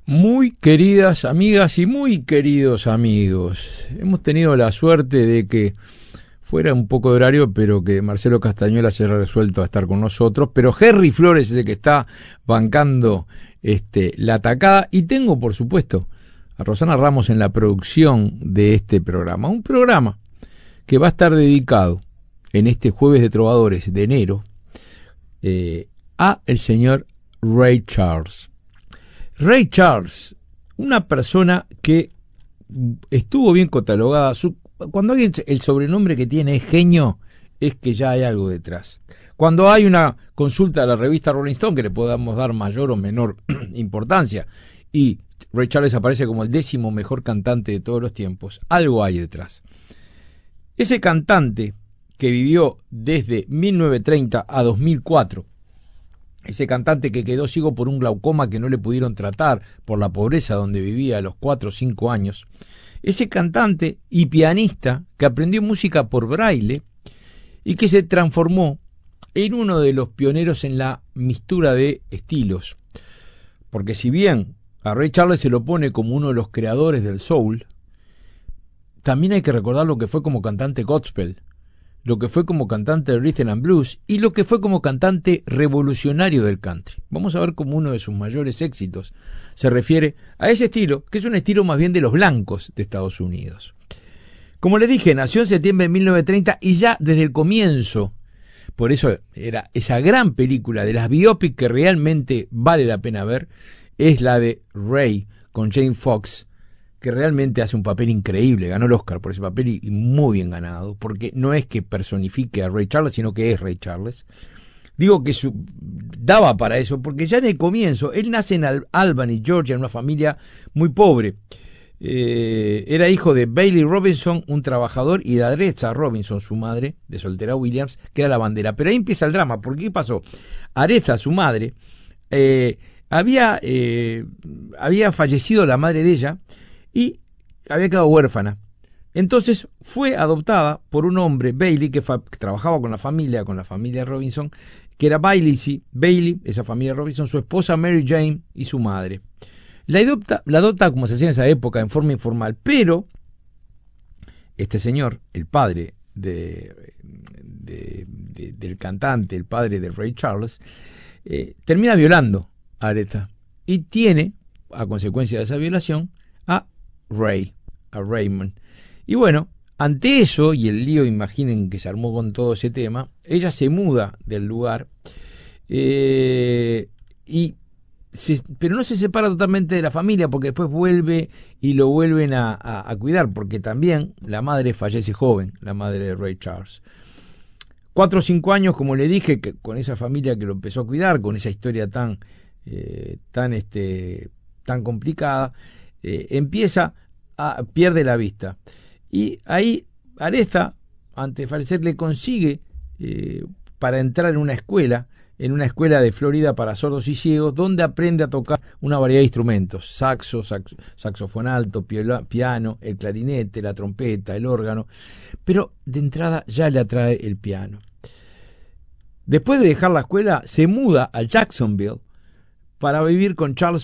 Muy queridas amigas y muy queridos amigos, hemos tenido la suerte de que fuera un poco de horario, pero que Marcelo Castañuela se haya resuelto a estar con nosotros, pero Henry Flores es el que está bancando la atacada, y tengo por supuesto a Rosana Ramos en la producción de este programa, un programa que va a estar dedicado en este jueves de Trovadores de enero a el señor Ray Charles. Ray Charles, una persona que estuvo bien catalogada. Cuando alguien el sobrenombre que tiene es genio, es que ya hay algo detrás. Cuando hay una consulta a la revista Rolling Stone, que le podamos dar mayor o menor importancia, y Ray Charles aparece como el 10º mejor cantante de todos los tiempos, algo hay detrás. Ese cantante que vivió desde 1930 a 2004, ese cantante que quedó ciego por un glaucoma que no le pudieron tratar por la pobreza donde vivía a los 4 o 5 años, ese cantante y pianista que aprendió música por braille y que se transformó en uno de los pioneros en la mixtura de estilos, porque si bien a Ray Charles se lo pone como uno de los creadores del soul, también hay que recordar lo que fue como cantante gospel, lo que fue como cantante de rhythm and blues y lo que fue como cantante revolucionario del country. Vamos a ver cómo uno de sus mayores éxitos se refiere a ese estilo, que es un estilo más bien de los blancos de Estados Unidos. Como les dije, nació en septiembre de 1930 y ya desde el comienzo, por eso era esa gran película de las biopic que realmente vale la pena ver, es la de Ray con Jane Fox, que realmente hace un papel increíble, ganó el Oscar por ese papel y muy bien ganado, porque no es que personifique a Ray Charles, sino que es Ray Charles. Digo que daba para eso, porque ya en el comienzo, él nace en Albany, Georgia, en una familia muy pobre. Era hijo de Bailey Robinson, un trabajador, y de Aretha Robinson, su madre, de soltera Williams, que era la bandera. Pero ahí empieza el drama, porque ¿qué pasó? Aretha, su madre, había fallecido la madre de ella, y había quedado huérfana. Entonces fue adoptada por un hombre, Bailey, que trabajaba con la familia Robinson, que era Bailey, esa familia Robinson, su esposa Mary Jane y su madre. La adopta como se hacía en esa época, en forma informal, pero este señor, el padre del cantante, el padre de Ray Charles, termina violando a Aretha y tiene, a consecuencia de esa violación, a Raymond. Y bueno, ante eso y el lío, imaginen que se armó con todo ese tema, ella se muda del lugar, pero no se separa totalmente de la familia, porque después vuelve y lo vuelven a cuidar, porque también la madre fallece joven, la madre de Ray Charles. 4 o 5 años, como le dije, que con esa familia que lo empezó a cuidar, con esa historia tan complicada, pierde la vista. Y ahí Aretha, antes de fallecer, le consigue para entrar en una escuela de Florida para sordos y ciegos, donde aprende a tocar una variedad de instrumentos: saxofón alto, piano, el clarinete, la trompeta, el órgano, pero de entrada ya le atrae el piano. Después de dejar la escuela, se muda a Jacksonville para vivir con Charles